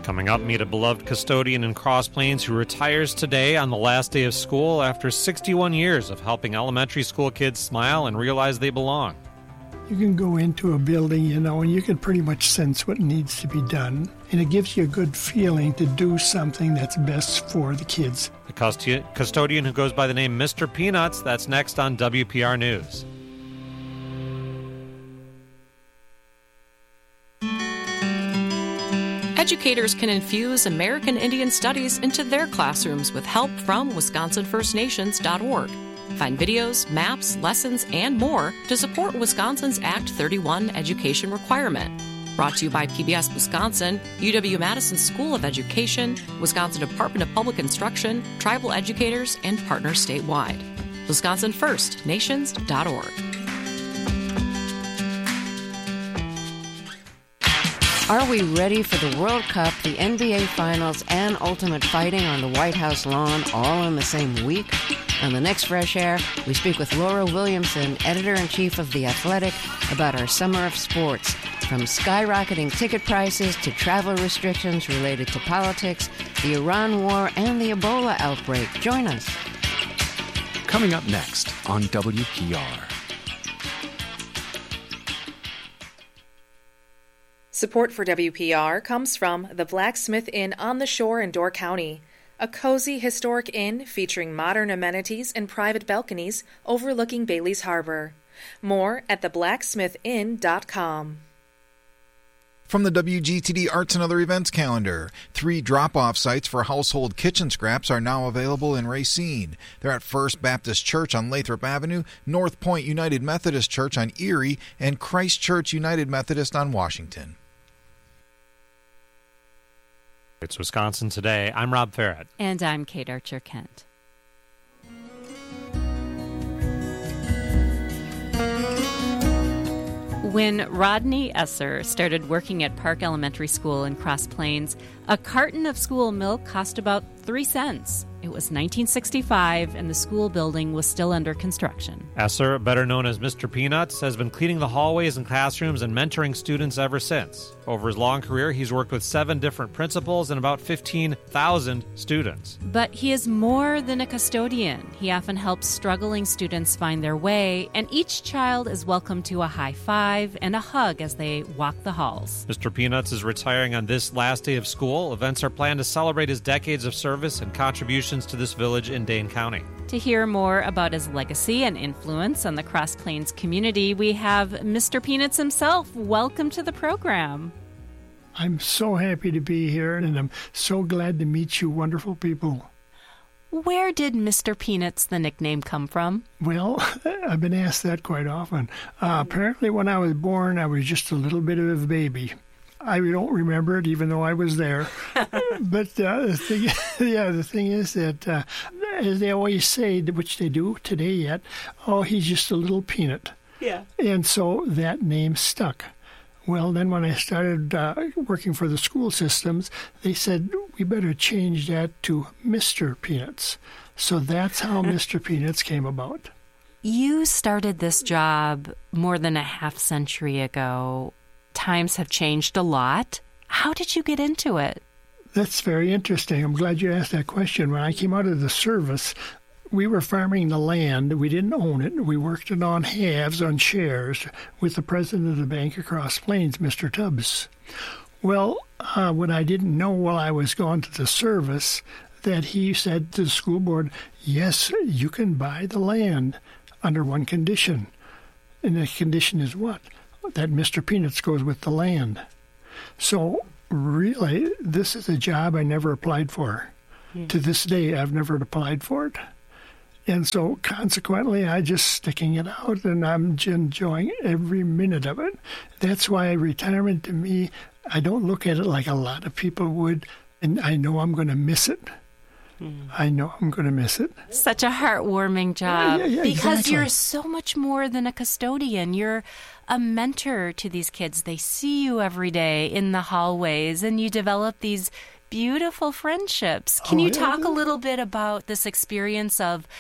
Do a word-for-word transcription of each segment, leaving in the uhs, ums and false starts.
Coming up, meet a beloved custodian in Cross Plains who retires today on the last day of school after sixty-one years of helping elementary school kids smile and realize they belong. You can go into a building, you know, and you can pretty much sense what needs to be done. And it gives you a good feeling to do something that's best for the kids. The custo- custodian who goes by the name Mister Peanuts, that's next on W P R News. Educators can infuse American Indian Studies into their classrooms with help from Wisconsin First Nations dot org. Find videos, maps, lessons, and more to support Wisconsin's Act thirty-one education requirement. Brought to you by P B S Wisconsin, U W-Madison School of Education, Wisconsin Department of Public Instruction, tribal educators, and partners statewide. Wisconsin First Nations dot org. Are we ready for the World Cup, the N B A Finals, and ultimate fighting on the White House lawn all in the same week? On the next Fresh Air, we speak with Laura Williamson, editor-in-chief of The Athletic, about our summer of sports, from skyrocketing ticket prices to travel restrictions related to politics, the Iran war, and the Ebola outbreak. Join us. Coming up next on W P R. Support for W P R comes from the Blacksmith Inn on the Shore in Door County, a cozy historic inn featuring modern amenities and private balconies overlooking Bailey's Harbor. More at the blacksmith inn dot com. From the W G T D Arts and Other Events calendar, three drop-off sites for household kitchen scraps are now available in Racine. They're at First Baptist Church on Lathrop Avenue, North Point United Methodist Church on Erie, and Christ Church United Methodist on Washington. It's Wisconsin Today. I'm Rob Farrett. And I'm Kate Archer-Kent. When Rodney Esser started working at Park Elementary School in Cross Plains, a carton of school milk cost about three cents. It was nineteen sixty-five, and the school building was still under construction. Esser, better known as Mister Peanuts, has been cleaning the hallways and classrooms and mentoring students ever since. Over his long career, he's worked with seven different principals and about fifteen thousand students. But he is more than a custodian. He often helps struggling students find their way, and each child is welcome to a high five and a hug as they walk the halls. Mister Peanuts is retiring on this last day of school. Events are planned to celebrate his decades of service and contributions to this village in Dane County. To hear more about his legacy and influence on the Cross Plains community, we have Mister Peanuts himself. Welcome to the program. I'm so happy to be here, and I'm so glad to meet you wonderful people. Where did Mister Peanuts, the nickname, come from? Well, I've been asked that quite often. Uh, apparently, when I was born, I was just a little bit of a baby. I don't remember it, even though I was there. But uh, the thing, yeah, the thing is that, uh, as they always say, which they do today yet, oh, he's just a little peanut. Yeah. And so that name stuck. Well, then when I started uh, working for the school systems, they said, we better change that to Mister Peanuts. So that's how Mister Peanuts came about. You started this job more than a half century ago. Times have changed a lot. How did you get into it? That's very interesting. I'm glad you asked that question. When I came out of the service, we were farming the land. We didn't own it. We worked it on halves, on shares, with the president of the Bank of Cross Plains, Mister Tubbs. Well, uh, what I didn't know while I was gone to the service, that he said to the school board, yes, you can buy the land under one condition. And the condition is what? That Mister Peanuts goes with the land. So really, this is a job I never applied for. Mm. To this day, I've never applied for it. And so consequently, I just sticking it out, and I'm enjoying every minute of it. That's why retirement to me, I don't look at it like a lot of people would, and I know I'm going to miss it. Mm. I know I'm going to miss it. Such a heartwarming job. Yeah, yeah, yeah, because exactly. You're so much more than a custodian. You're a mentor to these kids. They see you every day in the hallways, and you develop these beautiful friendships. Can oh, you yeah. talk a little bit about this experience of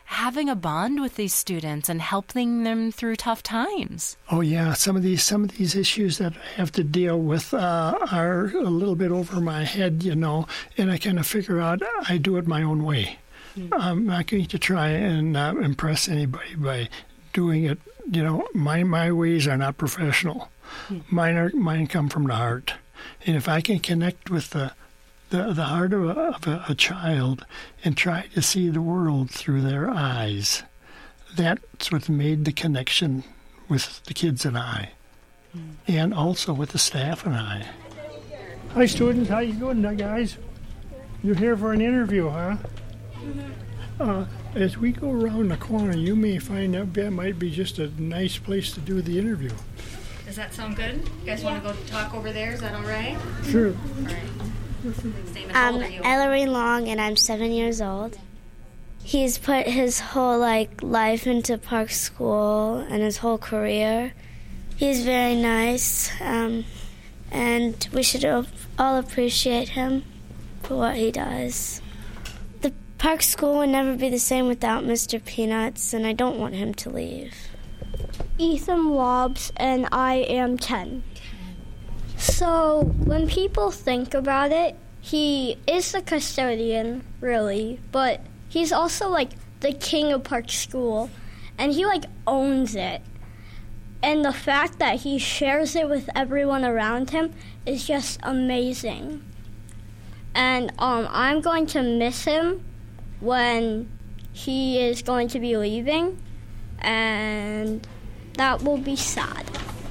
having a bond with these students and helping them through tough times. Oh yeah, some of these some of these issues that I have to deal with uh, are a little bit over my head, you know, and I kind of figure out I do it my own way. Mm-hmm. I'm not going to try and uh, impress anybody by doing it. You know, my my ways are not professional. Mm-hmm. Mine are mine come from the heart, and if I can connect with the The, the heart of, a, of a, a child and try to see the world through their eyes. That's what made the connection with the kids and I, mm. and also with the staff and I. Hi, students. How you doing, guys? You're here for an interview, huh? Mm-hmm. Uh, as we go around the corner, you may find that that might be just a nice place to do the interview. Does that sound good? You guys want to go talk over there? Is that all right? Sure. All right. I'm Ellery Long, and I'm seven years old. He's put his whole like life into Park School and his whole career. He's very nice, um, and we should all appreciate him for what he does. The Park School would never be the same without Mister Peanuts, and I don't want him to leave. Ethan Wobbs, and I am ten. So, when people think about it, he is the custodian, really, but he's also, like, the king of Park School, and he, like, owns it. And the fact that he shares it with everyone around him is just amazing. And um, I'm going to miss him when he is going to be leaving, and that will be sad.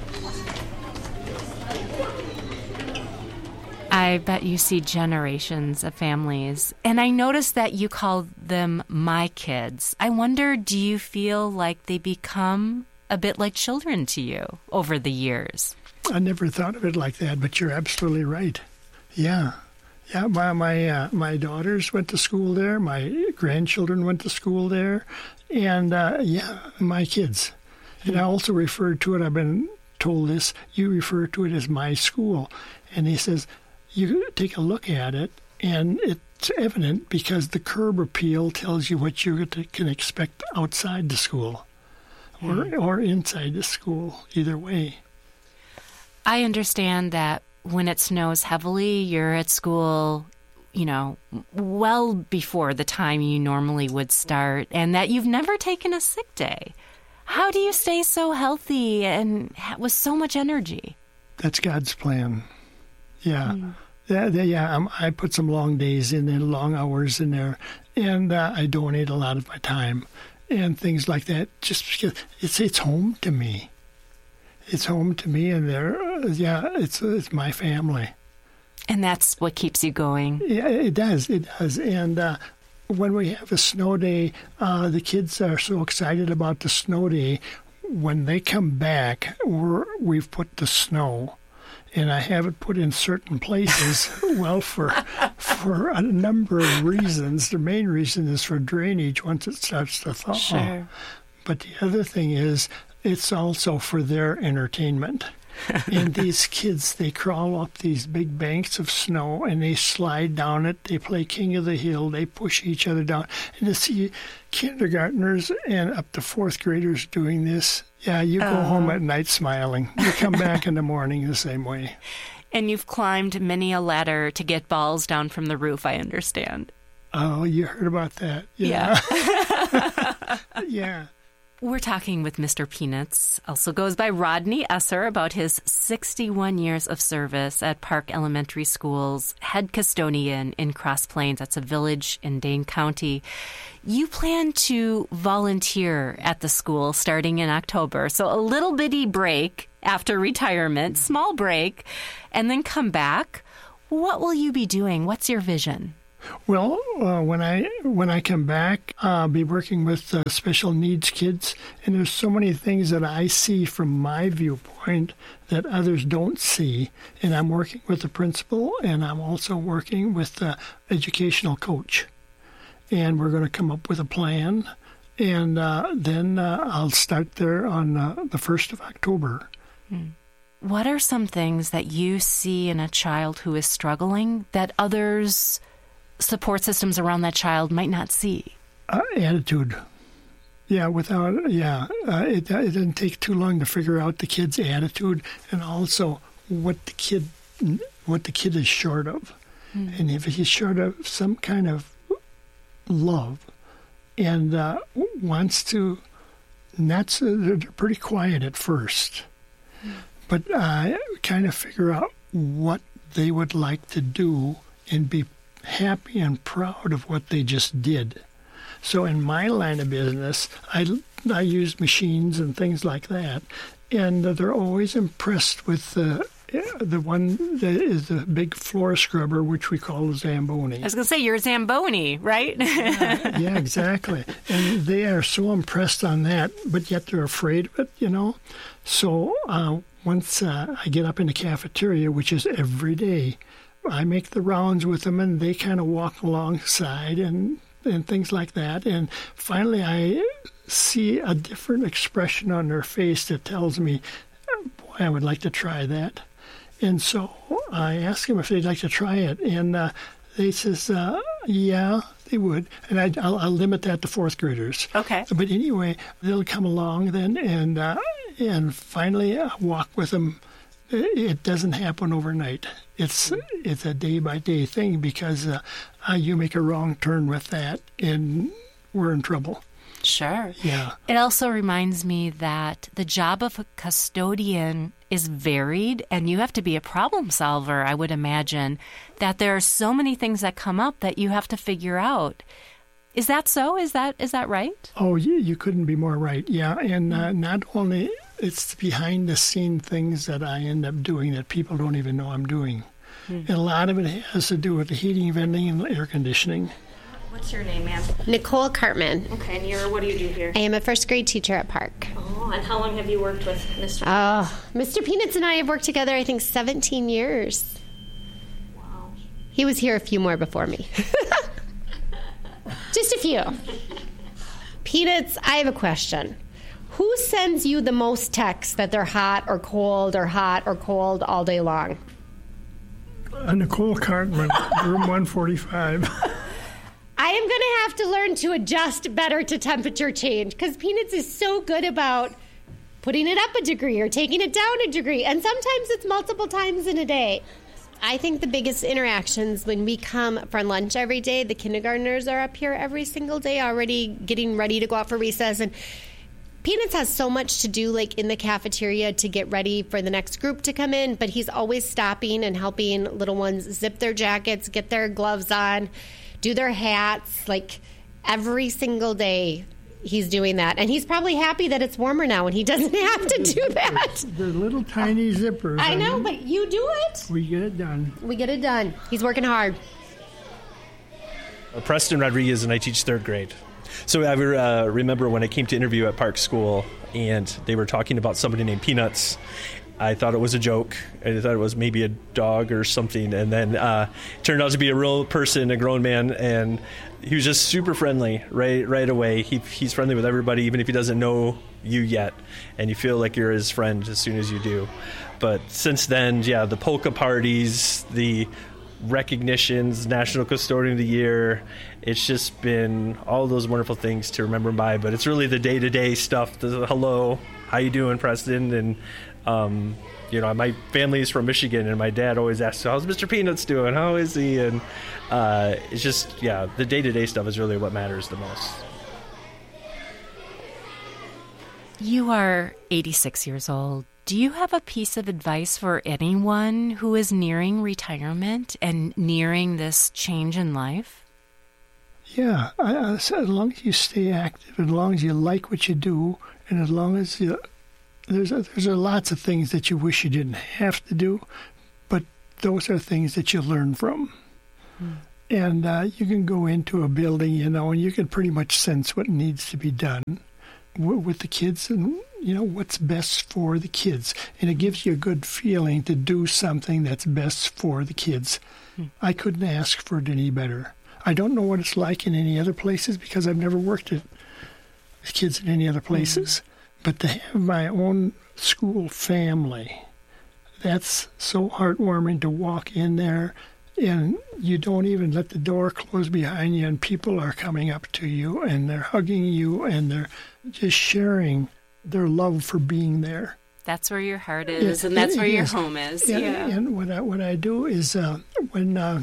I bet you see generations of families. And I noticed that you call them my kids. I wonder, do you feel like they become a bit like children to you over the years? I never thought of it like that, but you're absolutely right. Yeah. Yeah, my my, uh, my daughters went to school there. My grandchildren went to school there. And, uh, yeah, my kids. And I also referred to it, I've been told this, you refer to it as my school. And he says, you take a look at it, and it's evident because the curb appeal tells you what you can expect outside the school or, mm. or inside the school, either way. I understand that when it snows heavily, you're at school, you know, well before the time you normally would start, and that you've never taken a sick day. How do you stay so healthy and with so much energy? That's God's plan. Yeah, mm. yeah, yeah. Um, I put some long days in there, long hours in there, and uh, I donate a lot of my time and things like that. Just because it's it's home to me, it's home to me, and there, uh, yeah, it's it's my family, and that's what keeps you going. Yeah, it does, it does. And uh, when we have a snow day, uh, the kids are so excited about the snow day. When they come back, we're, we've put the snow. And I have it put in certain places, well, for for a number of reasons. The main reason is for drainage once it starts to thaw. Sure. But the other thing is it's also for their entertainment. And these kids, they crawl up these big banks of snow, and they slide down it. They play King of the Hill. They push each other down. And to see kindergartners and up to fourth graders doing this, yeah, you go uh, home at night smiling. You come back in the morning the same way. And you've climbed many a ladder to get balls down from the roof, I understand. Oh, you heard about that. Yeah. Yeah. Yeah. We're talking with Mister Peanuts, also goes by Rodney Esser, about his sixty-one years of service at Park Elementary School's head custodian in Cross Plains. That's a village in Dane County. You plan to volunteer at the school starting in October, so a little bitty break after retirement, small break, and then come back. What will you be doing? What's your vision? Well, uh, when I when I come back, I'll be working with uh, special needs kids, and there's so many things that I see from my viewpoint that others don't see. And I'm working with the principal, and I'm also working with the educational coach. And we're going to come up with a plan, and uh, then uh, I'll start there on uh, the first of October. Hmm. What are some things that you see in a child who is struggling that others support systems around that child might not see? Uh, attitude. Yeah, without, yeah, uh, it, it doesn't take too long to figure out the kid's attitude and also what the kid, what the kid is short of. Mm. And if he's short of some kind of love and uh, wants to, and that's, uh, they're pretty quiet at first, mm. but uh, kind of figure out what they would like to do and be happy and proud of what they just did. So in my line of business, I, I use machines and things like that, and they're always impressed with the the one that is the big floor scrubber, which we call a Zamboni. I was going to say, you're a Zamboni, right? yeah, yeah, exactly. And they are so impressed on that, but yet they're afraid of it, you know. So uh, once uh, I get up in the cafeteria, which is every day, I make the rounds with them, and they kind of walk alongside and and things like that. And finally, I see a different expression on their face that tells me, boy, I would like to try that. And so I ask them if they'd like to try it. And uh, they says, uh, yeah, they would. And I, I'll, I'll limit that to fourth graders. Okay. But anyway, they'll come along then, and uh, and finally I walk with them. It doesn't happen overnight. It's it's a day-by-day thing because uh, uh, you make a wrong turn with that, and we're in trouble. Sure. Yeah. It also reminds me that the job of a custodian is varied, and you have to be a problem solver, I would imagine, that there are so many things that come up that you have to figure out. Is that so? Is that is that right? Oh, you, you couldn't be more right. Yeah, and uh, not only it's behind-the-scene things that I end up doing that people don't even know I'm doing. Mm. And a lot of it has to do with the heating, venting, and air conditioning. What's your name, ma'am? Nicole Cartman. Okay, and you're, what do you do here? I am a first grade teacher at Park. Oh, and how long have you worked with Mister Oh, Mister Peanuts and I have worked together, I think, seventeen years. Wow. He was here a few more before me. Just a few. Peanuts, I have a question. Who sends you the most texts that they're hot or cold or hot or cold all day long? Uh, Nicole Cartman, room one forty-five. I am going to have to learn to adjust better to temperature change because Peanuts is so good about putting it up a degree or taking it down a degree, and sometimes it's multiple times in a day. I think the biggest interactions when we come for lunch every day, the kindergartners are up here every single day already getting ready to go out for recess, and Peanuts has so much to do, like in the cafeteria, to get ready for the next group to come in, but he's always stopping and helping little ones zip their jackets, get their gloves on, do their hats, like every single day he's doing that. And he's probably happy that it's warmer now and he doesn't have to do that. The little tiny zippers. I know, but you do it. We get it done. We get it done. He's working hard. Uh, Preston Rodriguez, and I teach third grade. So I uh, remember when I came to interview at Park School and they were talking about somebody named Peanuts. I thought it was a joke. I thought it was maybe a dog or something. And then uh, it turned out to be a real person, a grown man. And he was just super friendly right right away. He, he's friendly with everybody, even if he doesn't know you yet. And you feel like you're his friend as soon as you do. But since then, yeah, the polka parties, the recognitions, National Custodian of the Year, it's just been all those wonderful things to remember by. But it's really the day-to-day stuff, the hello, how you doing, Preston? And Um, you know, my family is from Michigan, and my dad always asks, how's Mister Peanuts doing? How is he? And uh, it's just, yeah, the day-to-day stuff is really what matters the most. You are eighty-six years old. Do you have a piece of advice for anyone who is nearing retirement and nearing this change in life? Yeah, I, I, as long as you stay active, as long as you like what you do, and as long as you... There's a, there's a lots of things that you wish you didn't have to do, but those are things that you learn from. Mm. And uh, you can go into a building, you know, and you can pretty much sense what needs to be done w- with the kids and, you know, what's best for the kids. And it gives you a good feeling to do something that's best for the kids. Mm. I couldn't ask for it any better. I don't know what it's like in any other places because I've never worked with kids in any other places. Mm. But to have my own school family, that's so heartwarming to walk in there and you don't even let the door close behind you, and people are coming up to you, and they're hugging you, and they're just sharing their love for being there. That's where your heart is, It- and that's it where your is. home is. And, yeah. and what I what I do is uh, when uh,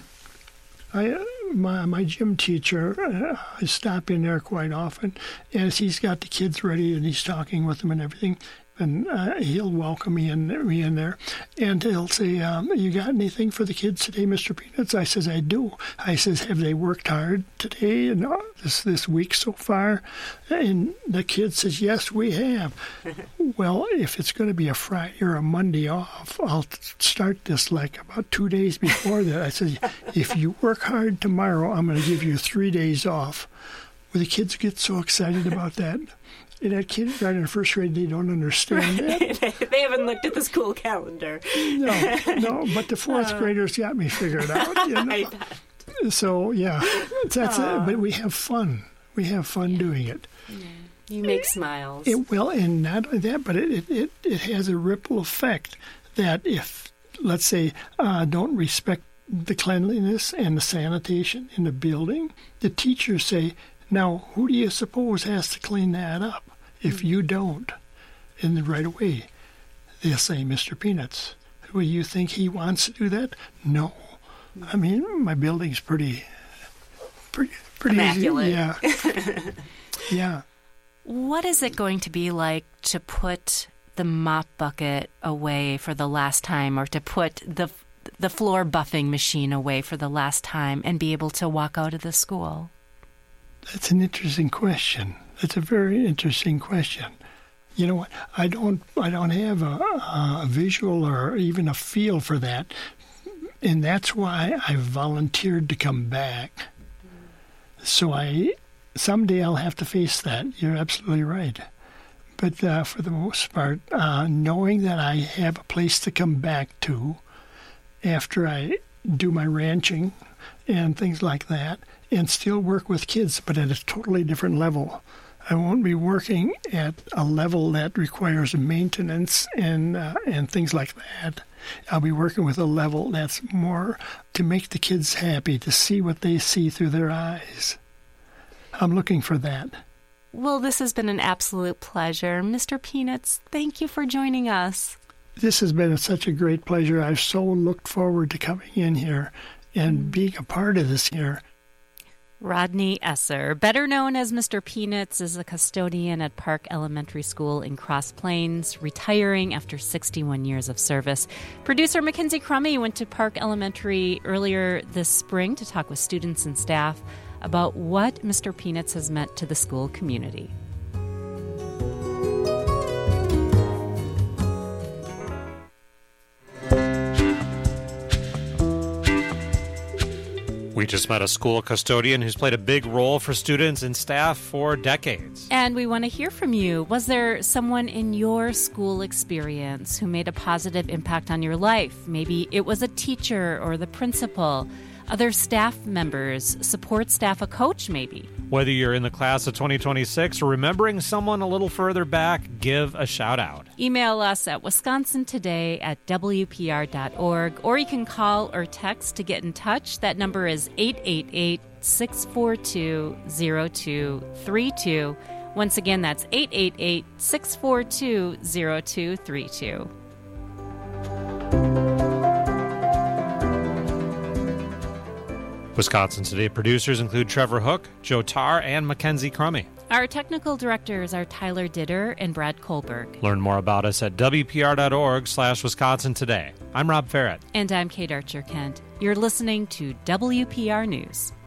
I my my gym teacher, uh, I stop in there quite often, as he's got the kids ready and he's talking with them and everything. And uh, he'll welcome me in, me in there, and he'll say, um, "You got anything for the kids today, Mister Peanuts?" I says, "I do." I says, "Have they worked hard today and uh, this this week so far?" And the kid says, "Yes, we have." Well, if it's going to be a Friday or a Monday off, I'll t- start this like about two days before that. I said, "If you work hard tomorrow, I'm going to give you three days off." Well, the kids get so excited about that. In that kindergarten and first grade, they don't understand that. They haven't looked at the school calendar. No, no, but the fourth Oh. graders got me figured out. You know? I bet. So, yeah, that's Aw. it. But we have fun. We have fun doing it. You make smiles. It well, and not only that, but it, it, it, it has a ripple effect that if, let's say, uh, don't respect the cleanliness and the sanitation in the building, the teachers say, "Now, who do you suppose has to clean that up? If you don't," and then right away, they'll say, "Mister Peanuts, well, you think he wants to do that?" No. I mean, my building's pretty, pretty, pretty Immaculate. easy. Yeah. Yeah. What is it going to be like to put the mop bucket away for the last time, or to put the the floor buffing machine away for the last time and be able to walk out of the school? That's an interesting question. That's a very interesting question. You know what? I don't. I don't have a, a visual or even a feel for that, and that's why I volunteered to come back. So I someday I'll have to face that. You're absolutely right. But uh, for the most part, uh, knowing that I have a place to come back to after I do my ranching and things like that, and still work with kids, but at a totally different level. I won't be working at a level that requires maintenance and uh, and things like that. I'll be working with a level that's more to make the kids happy, to see what they see through their eyes. I'm looking for that. Well, this has been an absolute pleasure. Mister Peanuts, thank you for joining us. This has been such a great pleasure. I've so looked forward to coming in here and being a part of this here. Rodney Esser, better known as Mister Peanuts, is a custodian at Park Elementary School in Cross Plains, retiring after sixty-one years of service. Producer Mackenzie Crummy went to Park Elementary earlier this spring to talk with students and staff about what Mister Peanuts has meant to the school community. We just met a school custodian who's played a big role for students and staff for decades. And we want to hear from you. Was there someone in your school experience who made a positive impact on your life? Maybe it was a teacher or the principal, other staff members, support staff, a coach maybe. Whether you're in the class of twenty twenty-six or remembering someone a little further back, give a shout out. Email us at wisconsin today at w p r dot org, or you can call or text to get in touch. That number is eight eight eight, six four two, zero two three two. Once again, that's eight eight eight, six four two, zero two three two. Wisconsin Today producers include Trevor Hook, Joe Tarr, and Mackenzie Crummy. Our technical directors are Tyler Ditter and Brad Kohlberg. Learn more about us at w p r dot org slash Wisconsin Today. I'm Rob Farrett. And I'm Kate Archer-Kent. You're listening to W P R News.